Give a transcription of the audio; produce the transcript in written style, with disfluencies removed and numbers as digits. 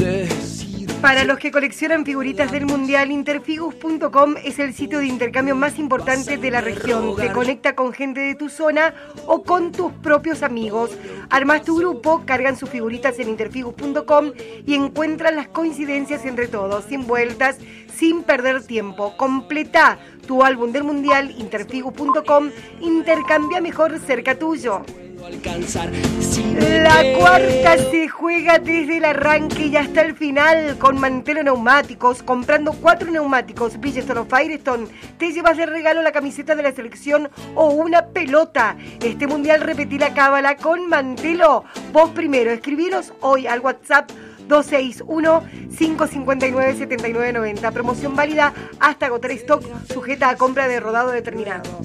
Para los que coleccionan figuritas del Mundial, Interfigus.com es el sitio de intercambio más importante de la región. Te conecta con gente de tu zona o con tus propios amigos. Armas tu grupo, cargan sus figuritas en Interfigus.com y encuentran las coincidencias entre todos, sin vueltas, sin perder tiempo. Completa tu álbum del Mundial, Interfigus.com, intercambia mejor cerca tuyo. La cuarta se juega desde el arranque y hasta el final con Mantelo Neumáticos. Comprando 4 neumáticos Bridgestone o Firestone, te llevas de regalo la camiseta de la selección o una pelota. Este mundial repetí la cábala con Mantelo. Vos primero, escribiros hoy al WhatsApp 261-559-7990. Promoción válida hasta agotar stock, sujeta a compra de rodado determinado.